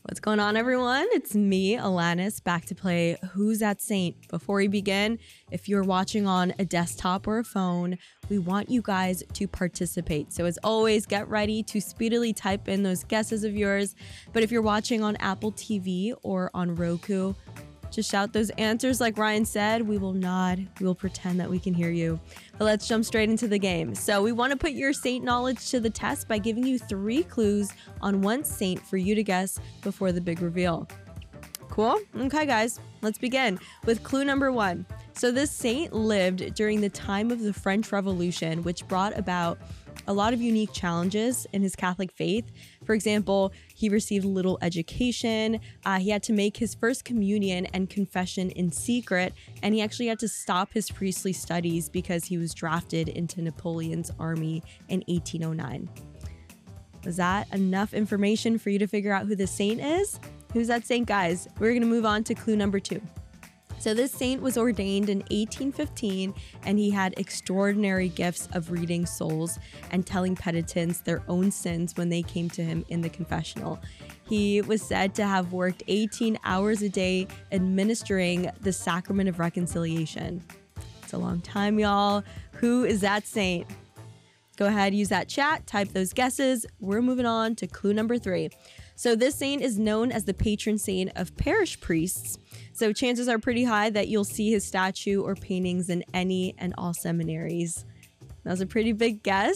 What's going on, everyone? It's me, Alanis, back to play Who's That Saint? Before we begin, if you're watching on a desktop or a phone, we want you guys to participate. So as always, get ready to speedily type in those guesses of yours. But if you're watching on Apple TV or on Roku, just shout those answers like Ryan said. We will nod. We will pretend that we can hear you. But let's jump straight into the game. So we want to put your saint knowledge to the test by giving you 3 clues on one saint for you to guess before the big reveal. Cool? Okay, guys, let's begin with clue number 1. So this saint lived during the time of the French Revolution, which brought about a lot of unique challenges in his Catholic faith. For example, he received little education, he had to make his first communion and confession in secret, and he actually had to stop his priestly studies because he was drafted into Napoleon's army in 1809. Was that enough information for you to figure out who the saint is? Who's that saint, guys? We're going to move on to clue number 2. So this saint was ordained in 1815, and he had extraordinary gifts of reading souls and telling penitents their own sins when they came to him in the confessional. He was said to have worked 18 hours a day administering the sacrament of reconciliation. It's a long time, y'all. Who is that saint? Go ahead, use that chat, type those guesses. We're moving on to clue number 3. So this saint is known as the patron saint of parish priests. So chances are pretty high that you'll see his statue or paintings in any and all seminaries. That was a pretty big guess.